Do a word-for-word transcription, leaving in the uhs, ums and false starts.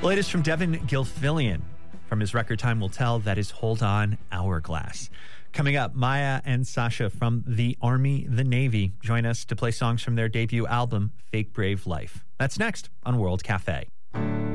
latest from Devin Gilfillian from his record Time Will Tell. That is Hold On, Hourglass. Coming up, Maya and Sasha from the Army, the Navy join us to play songs from their debut album, Fake Brave Life. That's next on World Cafe.